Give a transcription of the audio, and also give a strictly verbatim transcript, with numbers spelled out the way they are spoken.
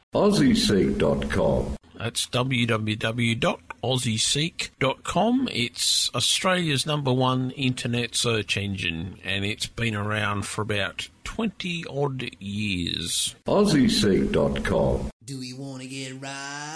Aussie Seek dot com. That's w w w dot aussie seek dot com. It's Australia's number one internet search engine, and it's been around for about twenty odd years. Aussie Seek dot com. Do we want to get right?